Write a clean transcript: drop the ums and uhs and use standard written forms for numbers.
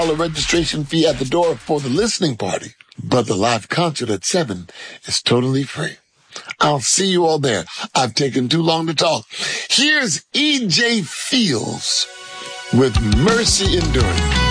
registration fee at the door for the listening party, but the live concert at 7 is totally free. I'll see you all there. I've taken too long to talk. Here's E.J. Fields with Mercy Enduring.